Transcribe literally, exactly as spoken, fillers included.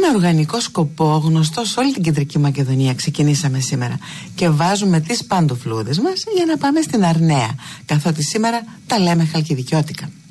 με οργανικό σκοπό γνωστό σε όλη την Κεντρική Μακεδονία ξεκινήσαμε σήμερα και βάζουμε τις παντοφλούδες μας για να πάμε στην Αρναία, καθότι σήμερα τα λέμε χαλκιδικιώτικα.